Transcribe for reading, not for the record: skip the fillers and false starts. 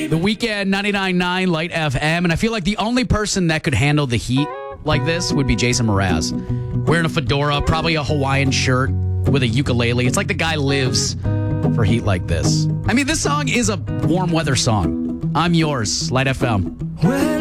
The Weekend, 99.9 Light FM. And I feel like the only person that could handle the heat like this would be Jason Mraz. Wearing a fedora, probably a Hawaiian shirt with a ukulele. It's like the guy lives for heat like this. I mean, this song is a warm weather song. I'm yours, Light FM.